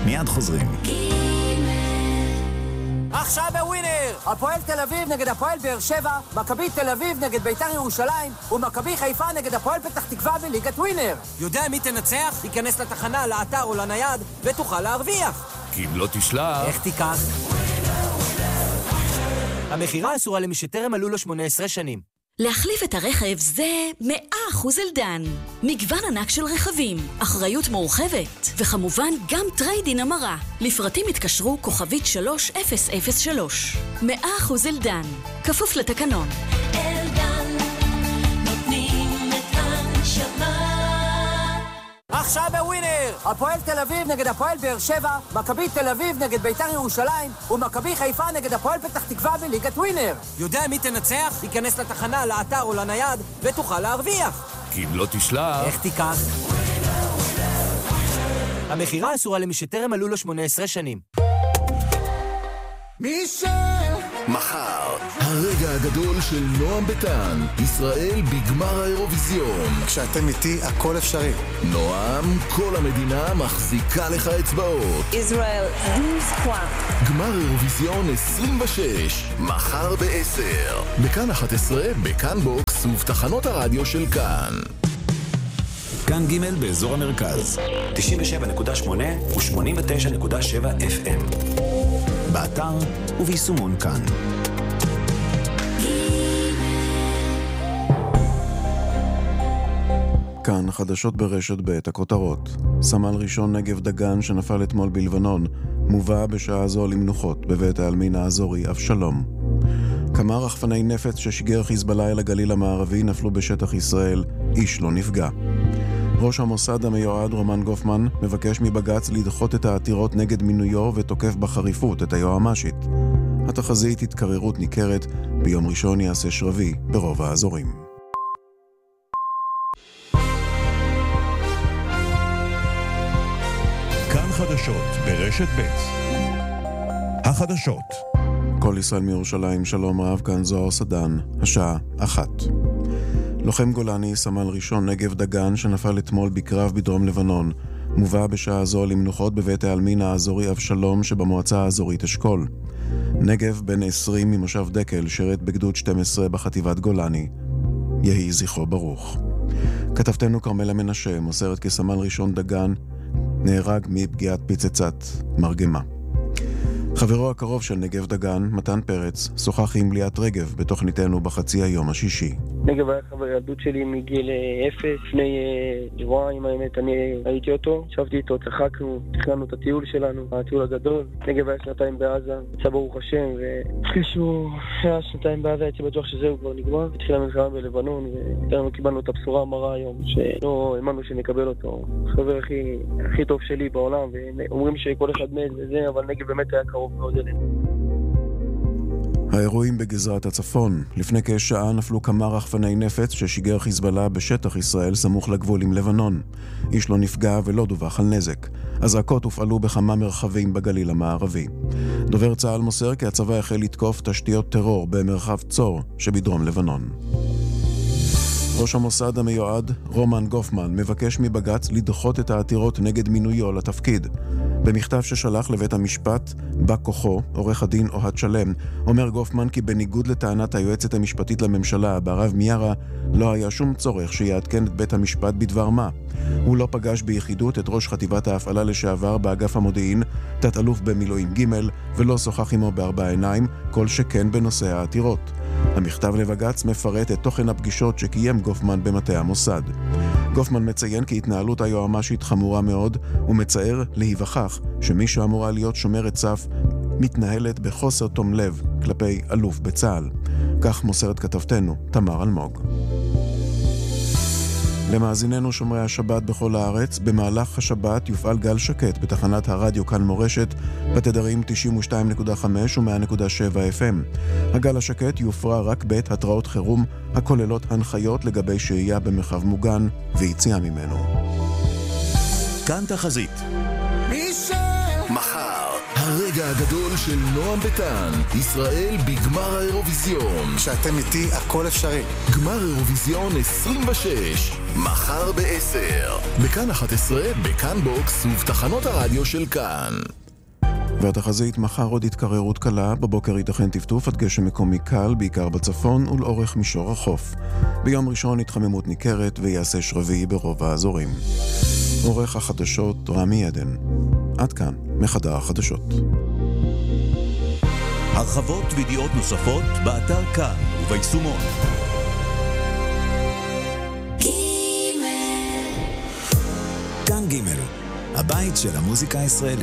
מיד חוזרים. עכשיו בווינר! הפועל תל אביב נגד הפועל באר שבע, מכבי תל אביב נגד בית"ר ירושלים, ומכבי חיפה נגד הפועל פתח תקווה בליגת ווינר. יודע מי תנצח? ייכנס לתחנה, לאתר או לנייד, ותוכל להרוויח. כי אם לא תשלח... איך תיקח? המחירה אסורה למי שטרם מלאו לו 18 שנים. להחליף את הרכב זה 100% אלדן. מגוון ענק של רכבים, אחריות מורחבת, וכמובן גם טריידין המרה. לפרטים התקשרו כוכבית 3003. 100% אלדן, כפוף לתקנון. אלדן, נותנים את הנשמה. עכשיו בווינר! הפועל תל אביב נגד הפועל באר שבע, מכבי תל אביב נגד בית"ר ירושלים, ומכבי חיפה נגד הפועל פתח תקווה בליגת ווינר. יודע מי תנצח? ייכנס לתחנה, לאתר או לנייד, ותוכל להרוויח. כי אם לא תשלח... איך תיקח? המחירה אסורה למי שטרם מלאו לו 18 שנים. מחר, הרגע הגדול של נועם ביטן, ישראל בגמר האירוויזיון. כשאתם איתי, הכל אפשרי. נועם, כל המדינה מחזיקה לך אצבעות. ישראל, גמר אירוויזיון 26, מחר ב-10. בכאן 11, בכאן בוקס ובתחנות הרדיו של כאן. כאן ג' באזור המרכז 97.8 ו-89.7 FM, באתר וביישומון כאן. כאן חדשות ברשת ב' הכותרות. סמל ראשון נגב דגן שנפל אתמול בלבנון מובא בשעה זו למנוחות בבית העלמין האזורי אבשלום. כמה רחפני נפץ ששיגר חיזבאללה אל הגליל המערבי נפלו בשטח ישראל, איש לא נפגע. ראש המוסד המיועד רומן גופמן מבקש מבג"ץ לדחות את העתירות נגד מינויו ותוקף בחריפות את היועמ"שית. התחזית התקררות ניכרת, ביום ראשון יעשה שרבי ברוב האזורים. כאן חדשות ברשת ב' החדשות. כל ישראל מירושלים, שלום רב, כאן זוהר סדן, השעה 1. לוחם גולני, סמל ראשון נגב דגן שנפל אתמול בקרב בדרום לבנון, מובא בשעה זו למנוחות בבית העלמין האזורי אבשלום שבמועצה האזורית אשכול. נגב בן 20 ממושב דקל שרת בגדוד 12 בחטיבת גולני. יהי זכרו ברוך. כתבתנו כרמלה מנשה מוסרת כי סמל ראשון דגן נהרג מפגיעת פיצצת מרגמה. חברו הקרוב של נגב דגן, מתן פרץ, שוחח עם ליאת רגב בתוכניתנו בחצי היום השישי. נגב היה חבר ילדות שלי מגיל 0, לפני שבועיים האמת אני ראיתי אותו, ישבתי איתו, צחקנו, תכננו את הטיול שלנו, הטיול הגדול. נגב היה שנתיים בעזה, יצא ברוך השם, והתחיל שהוא היה שנתיים בעזה, הייתי בטוח שזהו כבר נגמר. התחילה מלחמה בלבנון, ואיתנו קיבלנו את הבשורה המרה היום, שלא האמנו שנקבל אותו. חבר הכי טוב שלי בעולם, ואומרים שכל אחד מת וזה, אבל נגב באמת היה קרוב מאוד אלינו. האירועים בגזרת הצפון. לפני כשעה נפלו כמה רחפני נפץ ששיגר חיזבאללה בשטח ישראל סמוך לגבול עם לבנון. איש לא נפגע ולא דווח על נזק. אזעקות הופעלו בכמה מרחבים בגליל המערבי. דובר צה"ל מוסר כי הצבא החל לתקוף תשתיות טרור במרחב צור שבדרום לבנון. ראש המוסד המיועד רומן גופמן מבקש מבג"ץ לדחות את העתירות נגד מינויו לתפקיד. במכתב ששלח לבית המשפט, בא כוחו, עורך הדין אוהד שלם, אומר גופמן כי בניגוד לטענת היועצת המשפטית לממשלה, ברב מיארה, לא היה שום צורך שיעדכן את בית המשפט בדבר מה. הוא לא פגש ביחידות את ראש חטיבת ההפעלה לשעבר באגף המודיעין, תת-אלוף במילואים ג', ולא שוחח עמו בארבע עיניים, כל שכן בנושא העתירות. המכתב לבג"ץ מפרט את תוכן הפגישות שקיים גופמן במטה המוסד. גופמן מציין כי התנהלות היועמ"שית חמורה מאוד, ומצער להיווכח שמי שאמורה להיות שומרת סף מתנהלת בחוסר תום לב כלפי אלוף בצה"ל. כך מוסרת כתבתנו תמר אלמוג. למאזיננו שומרי השבת בכל הארץ, במהלך השבת יופעל גל שקט בתחנת הרדיו כאן מורשת בתדרים 92.5 ו-100.7 FM. הגל השקט יופרע רק בעת התראות חירום הכוללות הנחיות לגבי שהייה במרחב מוגן ויציאה ממנו. כאן תחזית. מחר, הרגע הגדול של נועם ביטן, ישראל בגמר האירוויזיון. שאתם איתי, הכל אפשרי. גמר אירוויזיון 26, מחר ב-10. בכאן 11, בכאן בוקס ובתחנות הרדיו של כאן. והתחזית, מחר עוד התקררות קלה, בבוקר ייתכן טפטוף עד גשם מקומי קל, בעיקר בצפון ולאורך מישור החוף. ביום ראשון התחממות ניכרת ויעשה שרבי ברוב האזורים. עורך החדשות רמי עדן. עד כאן, מחדר החדשות. הרחבות וידיעות נוספות באתר כאן וביישומון. כאן ג' הבית של המוזיקה הישראלית.